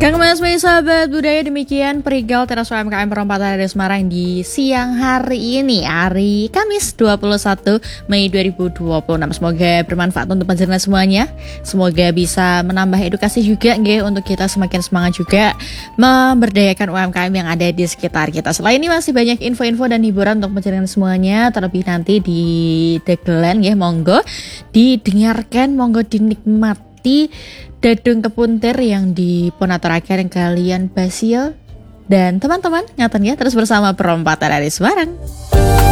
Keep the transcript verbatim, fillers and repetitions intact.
Kang Mas, Mei, sahabat budaya, demikian Perigal Teras U M K M Perempatan dari Semarang di siang hari ini, hari Kamis dua puluh satu Mei dua ribu dua puluh enam. Semoga bermanfaat untuk panjenengan semuanya. Semoga bisa menambah edukasi juga nggih, untuk kita semakin semangat juga memberdayakan U M K M yang ada di sekitar kita. Selain ini masih banyak info-info dan hiburan untuk panjenengan semuanya, terlebih nanti di dagelan nggih, monggo didengarkan, monggo dinikmati Dadung Kepuntir yang dipunaturaken kalian Basil dan teman-teman. Ngaten ya, terus bersama Perempatan dari Semarang.